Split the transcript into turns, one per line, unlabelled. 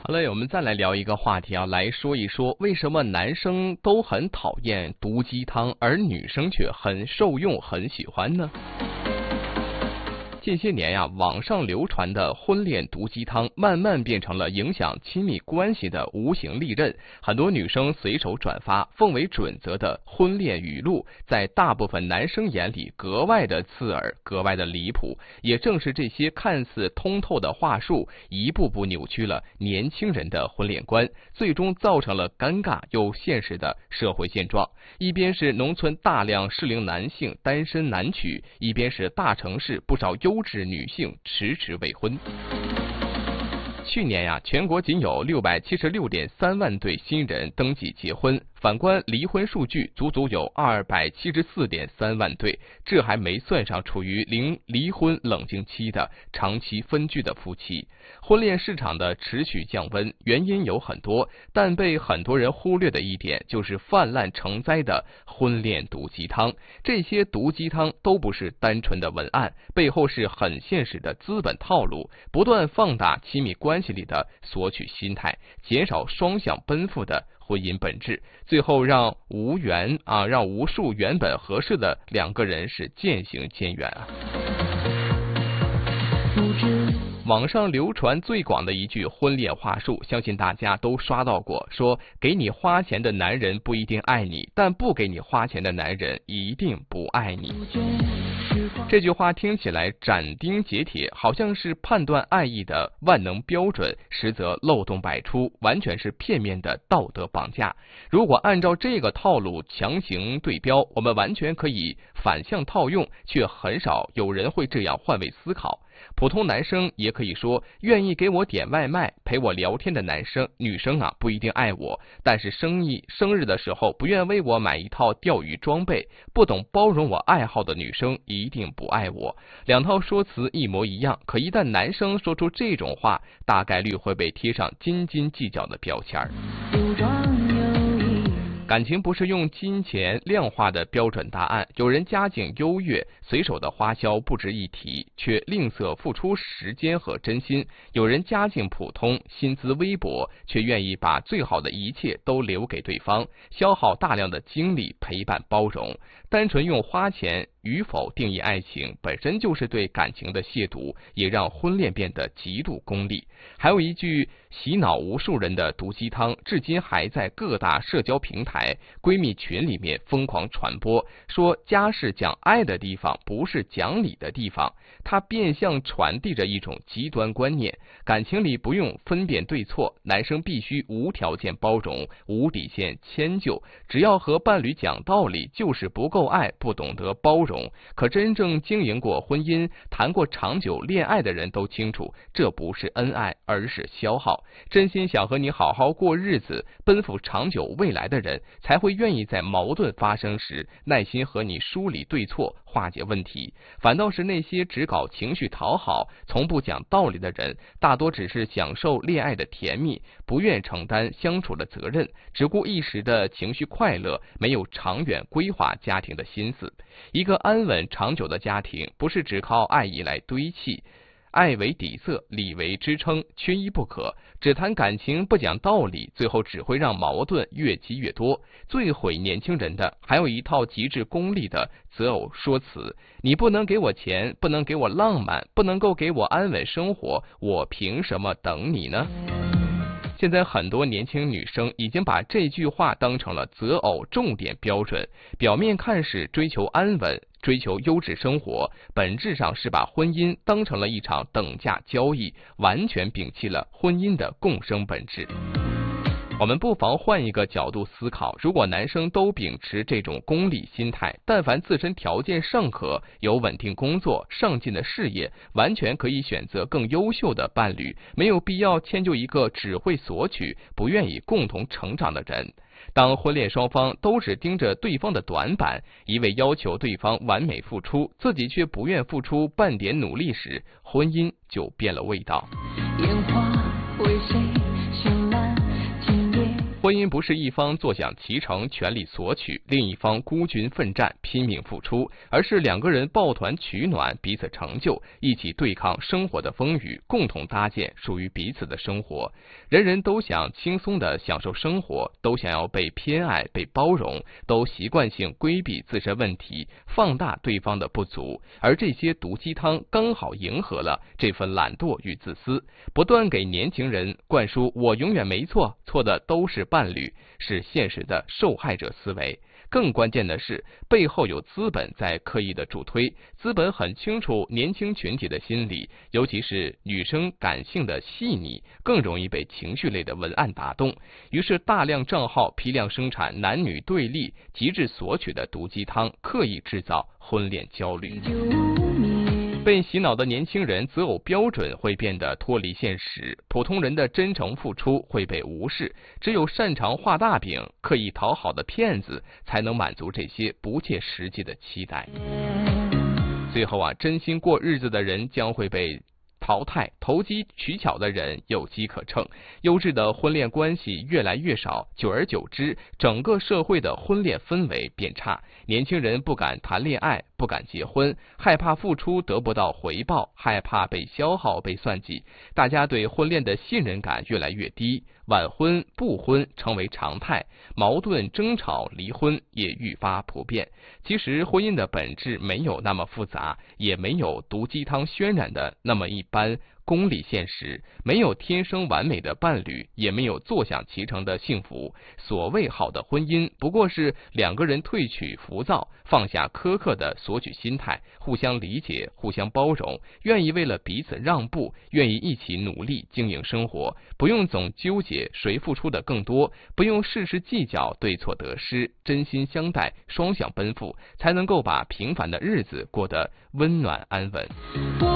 好了，我们再来聊一个话题啊，来说一说为什么男生都很讨厌毒鸡汤，而女生却很受用、很喜欢呢？近些年呀，网上流传的婚恋毒鸡汤慢慢变成了影响亲密关系的无形利刃。很多女生随手转发奉为准则的婚恋语录，在大部分男生眼里格外的刺耳，格外的离谱。也正是这些看似通透的话术，一步步扭曲了年轻人的婚恋观，最终造成了尴尬又现实的社会现状。一边是农村大量适龄男性单身难娶，一边是大城市不少优质女性迟迟未婚。去年呀，全国仅有676.3万对新人登记结婚，反观离婚数据足足有274.3万对，这还没算上处于离婚冷静期的长期分居的夫妻。婚恋市场的持续降温原因有很多，但被很多人忽略的一点就是泛滥成灾的婚恋毒鸡汤。这些毒鸡汤都不是单纯的文案，背后是很现实的资本套路，不断放大亲密关系里的索取心态，减少双向奔赴的婚姻本质，最后让无数原本合适的两个人是渐行渐远啊。网上流传最广的一句婚恋话术，相信大家都刷到过，说给你花钱的男人不一定爱你，但不给你花钱的男人一定不爱你。这句话听起来斩钉截铁，好像是判断爱意的万能标准，实则漏洞百出，完全是片面的道德绑架。如果按照这个套路强行对标，我们完全可以反向套用，却很少有人会这样换位思考。普通男生也可以说，愿意给我点外卖陪我聊天的女生啊，不一定爱我，但是生日的时候不愿为我买一套钓鱼装备，不懂包容我爱好的女生一定不爱我。两套说辞一模一样，可一旦男生说出这种话，大概率会被贴上斤斤计较的标签。感情不是用金钱量化的标准答案，有人家境优越，随手的花销不值一提，却吝啬付出时间和真心；有人家境普通，薪资微薄，却愿意把最好的一切都留给对方，消耗大量的精力陪伴包容。单纯用花钱与否定义爱情，本身就是对感情的亵渎，也让婚恋变得极度功利。还有一句洗脑无数人的毒鸡汤，至今还在各大社交平台、闺蜜群里面疯狂传播，说家是讲爱的地方，不是讲理的地方。它变相传递着一种极端观念，感情里不用分辨对错，男生必须无条件包容，无底线迁就，只要和伴侣讲道理，就是不够爱，不懂得包容。可真正经营过婚姻、谈过长久恋爱的人都清楚，这不是恩爱，而是消耗。真心想和你好好过日子，奔赴长久未来的人，才会愿意在矛盾发生时耐心和你梳理对错，化解问题。反倒是那些只搞情绪讨好，从不讲道理的人，大多只是享受恋爱的甜蜜，不愿承担相处的责任，只顾一时的情绪快乐，没有长远规划家庭的心思。一个安稳长久的家庭，不是只靠爱意来堆砌，爱为底色，理为支撑，缺一不可。只谈感情不讲道理，最后只会让矛盾越积越多。最毁年轻人的还有一套极致功利的择偶说辞，你不能给我钱，不能给我浪漫，不能够给我安稳生活，我凭什么等你呢？现在很多年轻女生已经把这句话当成了择偶重点标准，表面看是追求安稳，追求优质生活，本质上是把婚姻当成了一场等价交易，完全摒弃了婚姻的共生本质。我们不妨换一个角度思考，如果男生都秉持这种功利心态，但凡自身条件尚可，有稳定工作、上进的事业，完全可以选择更优秀的伴侣，没有必要迁就一个只会索取、不愿意共同成长的人。当婚恋双方都只盯着对方的短板，一味要求对方完美付出，自己却不愿付出半点努力时，婚姻就变了味道。 婚姻不是一方坐享其成，全力索取，另一方孤军奋战，拼命付出，而是两个人抱团取暖，彼此成就，一起对抗生活的风雨，共同搭建属于彼此的生活。人人都想轻松地享受生活，都想要被偏爱、被包容，都习惯性规避自身问题，放大对方的不足，而这些毒鸡汤刚好迎合了这份懒惰与自私，不断给年轻人灌输我永远没错，错的都是伴侣，是现实的受害者思维。更关键的是，背后有资本在刻意的助推，资本很清楚年轻群体的心理，尤其是女生感性的细腻，更容易被情绪类的文案打动，于是大量账号批量生产男女对立、极致索取的毒鸡汤，刻意制造婚恋焦虑。被洗脑的年轻人择偶标准会变得脱离现实，普通人的真诚付出会被无视，只有擅长画大饼、刻意讨好的骗子才能满足这些不切实际的期待。最后真心过日子的人将会被淘汰，投机取巧的人有机可乘，优质的婚恋关系越来越少，久而久之，整个社会的婚恋氛围变差，年轻人不敢谈恋爱，不敢结婚，害怕付出得不到回报，害怕被消耗、被算计，大家对婚恋的信任感越来越低，晚婚、不婚成为常态，矛盾、争吵、离婚也愈发普遍。其实婚姻的本质没有那么复杂，也没有毒鸡汤渲染的那么一般功利现实，没有天生完美的伴侣，也没有坐享其成的幸福。所谓好的婚姻，不过是两个人褪去浮躁，放下苛刻的索取心态，互相理解，互相包容，愿意为了彼此让步，愿意一起努力经营生活，不用总纠结谁付出的更多，不用事事计较对错得失，真心相待，双向奔赴，才能够把平凡的日子过得温暖安稳。